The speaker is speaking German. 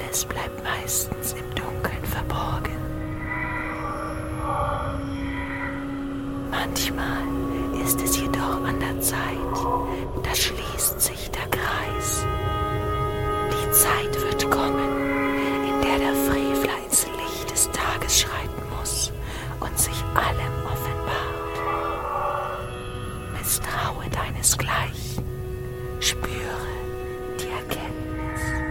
Es bleibt meistens im Dunkeln verborgen. Manchmal ist es jedoch an der Zeit, da schließt sich der Kreis. Die Zeit wird kommen,